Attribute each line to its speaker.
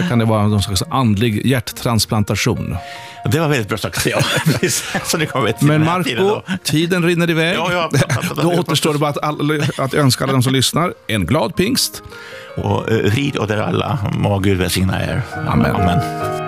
Speaker 1: kan det vara någon slags andlig hjärttransplantation.
Speaker 2: Det var väldigt bra sagt, ja. Så det kommer
Speaker 1: Men Marco, tiden rinner iväg. Då återstår det bara att önska alla de som lyssnar en glad pingst.
Speaker 2: Och rid och där alla, må Gud välsigna er.
Speaker 1: Amen.
Speaker 2: Amen.